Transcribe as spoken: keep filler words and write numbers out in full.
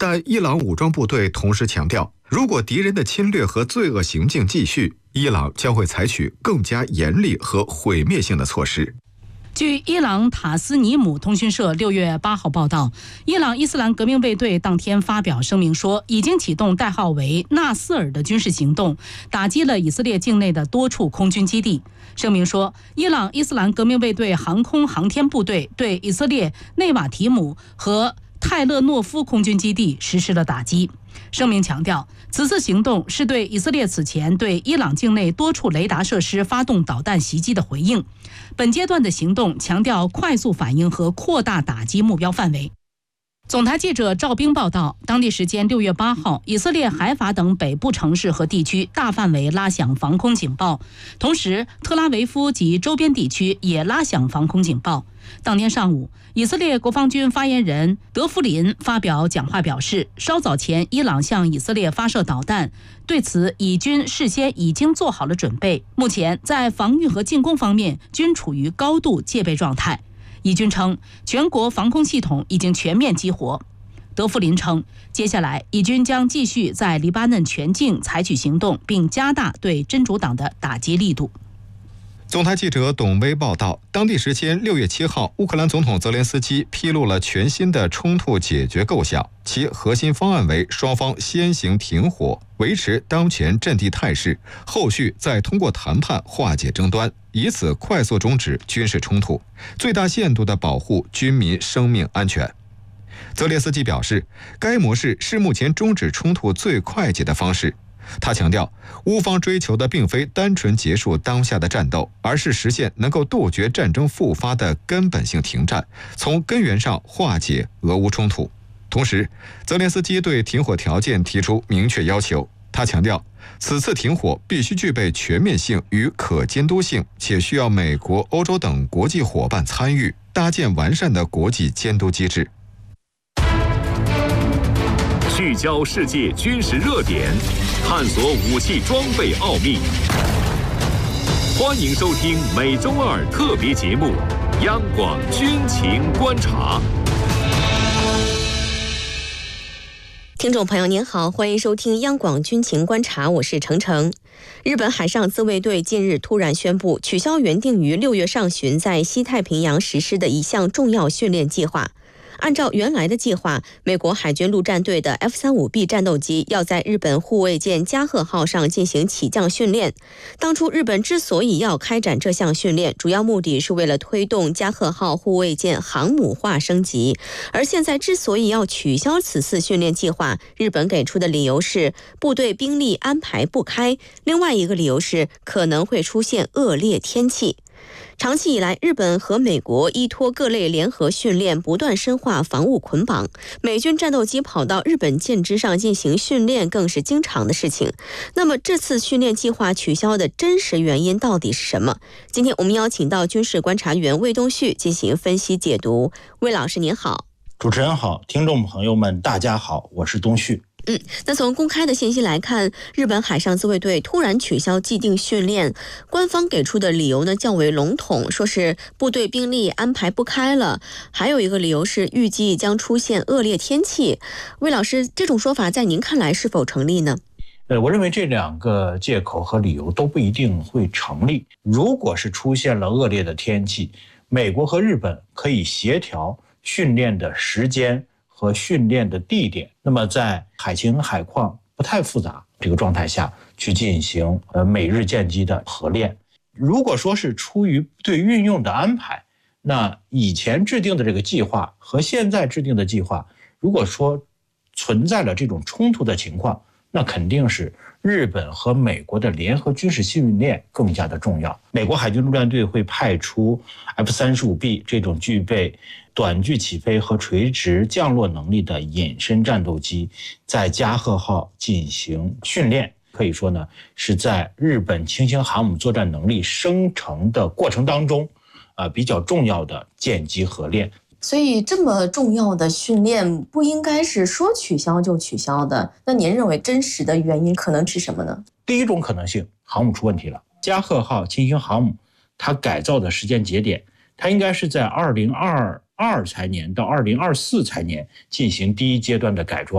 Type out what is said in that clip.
但伊朗武装部队同时强调，如果敌人的侵略和罪恶行径继续，伊朗将会采取更加严厉和毁灭性的措施。 据伊朗塔斯尼姆通讯社六月八号报道，伊朗伊斯兰革命卫队当天发表声明说，已经启动代号为纳斯尔的军事行动，打击了以色列境内的多处空军基地。声明说，伊朗伊斯兰革命卫队航空航天部队对以色列内瓦提姆和泰勒诺夫空军基地实施了打击。声明强调，此次行动是对以色列此前对伊朗境内多处雷达设施发动导弹袭击的回应。本阶段的行动强调快速反应和扩大打击目标范围。总台记者赵冰报道，当地时间六月八号，以色列海法等北部城市和地区大范围拉响防空警报，同时特拉维夫及周边地区也拉响防空警报。当天上午，以色列国防军发言人德弗林发表讲话表示，稍早前伊朗向以色列发射导弹，对此以军事先已经做好了准备，目前在防御和进攻方面均处于高度戒备状态。以军称，全国防空系统已经全面激活。德弗林称，接下来以军将继续在黎巴嫩全境采取行动，并加大对真主党的打击力度。 总台记者董威报道，当地时间六月七号，乌克兰总统泽连斯基披露了全新的冲突解决构想，其核心方案为双方先行停火，维持当前阵地态势，后续再通过谈判化解争端，以此快速终止军事冲突，最大限度地保护军民生命安全。泽连斯基表示，该模式是目前终止冲突最快捷的方式。他强调，乌方追求的并非单纯结束当下的战斗，而是实现能够杜绝战争复发的根本性停战，从根源上化解俄乌冲突。同时，泽连斯基对停火条件提出明确要求。他强调，此次停火必须具备全面性与可监督性，且需要美国、欧洲等国际伙伴参与，搭建完善的国际监督机制。 聚焦世界军事热点，探索武器装备奥秘。欢迎收听每周二特别节目《央广军情观察》。 听众朋友您好，欢迎收听央广军情观察，我是程程。日本海上自卫队近日突然宣布取消原定于六月上旬在西太平洋实施的一项重要训练计划。按照原来的计划，美国海军陆战队的 F 三十五 B 战斗机要在日本护卫舰加贺号上进行起降训练。当初日本之所以要开展这项训练，主要目的是为了推动加贺号护卫舰航母化升级。而现在之所以要取消此次训练计划，日本给出的理由是部队兵力安排不开，另外一个理由是可能会出现恶劣天气。长期以来，日本和美国依托各类联合训练，不断深化防务捆绑。美军战斗机跑到日本舰只上进行训练，更是经常的事情。那么，这次训练计划取消的真实原因到底是什么？今天我们邀请到军事观察员魏东旭进行分析解读。魏老师您好。 主持人好，听众朋友们大家好，我是东旭。 嗯，那从公开的信息来看，日本海上自卫队突然取消既定训练，官方给出的理由呢较为笼统，说是部队兵力安排不开了，还有一个理由是预计将出现恶劣天气。魏老师，这种说法在您看来是否成立呢？ 呃，我认为这两个借口和理由都不一定会成立。如果是出现了恶劣的天气，美国和日本可以协调训练的时间和训练的地点，那么在海情海况不太复杂这个状态下去进行呃美日舰机的合练。如果说是出于对运用的安排，那以前制定的这个计划和现在制定的计划，如果说存在了这种冲突的情况，那肯定是日本和美国的联合军事训练更加的重要。美国海军陆战队会派出 F 三十五 B 这种具备短距起飞和垂直降落能力的隐身战斗机，在加贺号进行训练。可以说呢，是在日本轻型航母作战能力生成的过程当中，呃，比较重要的舰机合练。 所以这么重要的训练不应该是说取消就取消的，那您认为真实的原因可能是什么呢？ 第一种可能性，航母出问题了。加贺号轻型航母它改造的时间节点，它应该是在二零二二财年到二零二四财年进行第一阶段的改装。